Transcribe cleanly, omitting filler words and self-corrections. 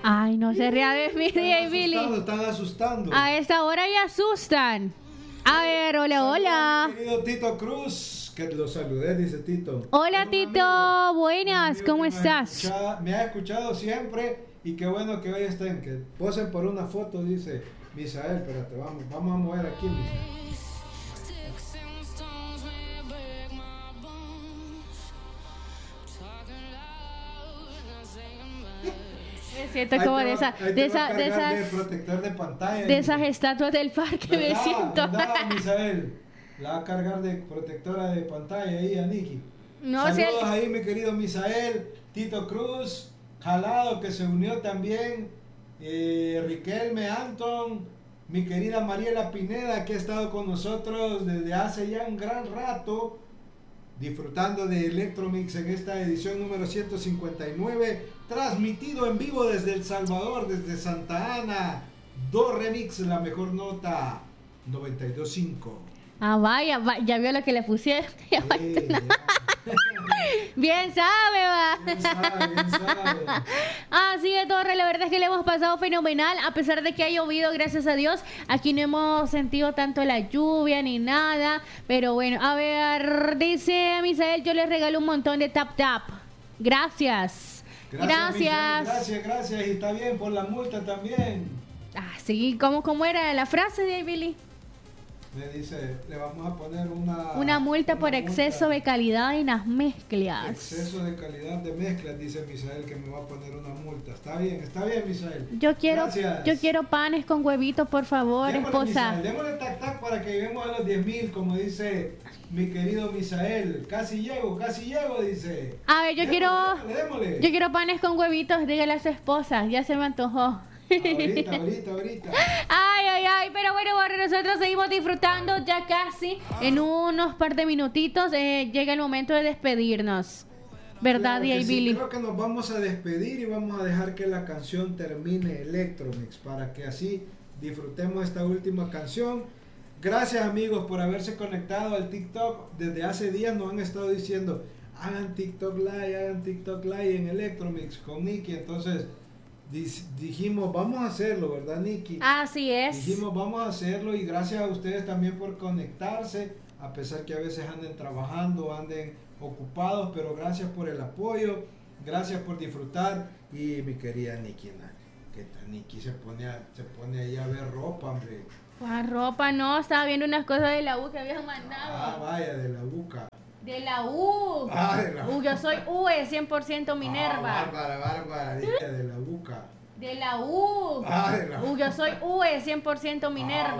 Ay, no se ría de mí, DJ Billy. Están asustando. A esta hora ya asustan. A ver, hola, hola. Mi querido Tito Cruz, que lo saludé, dice Tito. Hola, Tito. Buenas, ¿cómo estás? Me ha escuchado siempre y qué bueno que hoy estén, que posen por una foto, dice Misael. Espérate, vamos a mover aquí, Misael. Me siento como de esas protector de pantalla, de esas estatuas del parque, ¿verdad? me siento. ¿Verdad, Misael? La va a cargar de protectora de pantalla ahí a Nikki. No, saludos ahí, mi querido Misael, Tito Cruz, Jalado, que se unió también, Riquelme, Anton, mi querida Mariela Pineda, que ha estado con nosotros desde hace ya un gran rato, disfrutando de Electromix en esta edición número 159, transmitido en vivo desde El Salvador, desde Santa Ana. Do Remix, la mejor nota, 92.5. Ah, vaya, ya vio lo que le pusieron. Bien sabe, va. Bien sabe. Así de Torre, la verdad es que le hemos pasado fenomenal, a pesar de que ha llovido, gracias a Dios. Aquí no hemos sentido tanto la lluvia ni nada, pero bueno, a ver, dice Misael, yo les regalo un montón de tap tap. Gracias. Gracias. Y está bien por la multa también. Ah, sí, ¿cómo era la frase de Billy? Me dice, le vamos a poner una multa por exceso de calidad en las mezclas. Exceso de calidad de mezclas, dice Misael, que me va a poner una multa. Está bien, Misael. Yo quiero panes con huevitos, por favor, démosle, esposa. Misael, démosle tac para que lleguemos a los 10,000, como dice mi querido Misael. Casi llego, dice. A ver, démosle. Yo quiero panes con huevitos, dígale a su esposa, ya se me antojó. Ahorita. Ay, pero bueno, nosotros seguimos disfrutando ya casi. En unos par de minutitos llega el momento de despedirnos. ¿Verdad, claro DJ Billy? Sí, creo que nos vamos a despedir y vamos a dejar que la canción termine Electromix para que así disfrutemos esta última canción. Gracias, amigos, por haberse conectado al TikTok. Desde hace días nos han estado diciendo, hagan TikTok Live en Electromix con Nikki. Entonces dijimos, vamos a hacerlo, ¿verdad, Nikki? Así es. Dijimos, vamos a hacerlo, y gracias a ustedes también por conectarse, a pesar que a veces anden trabajando, anden ocupados, pero gracias por el apoyo, gracias por disfrutar. Y mi querida Nikki, que Nikki se pone ahí a ver ropa, hombre. Pues ropa no, estaba viendo unas cosas de la U que habían mandado. Ah, vaya, de la UCA. De la U. Ah, de la U. Yo soy UE, 100% Minerva. Bárbara, dije de la UCA. De la U. Ah, de la U. Yo soy UE, 100% Minerva.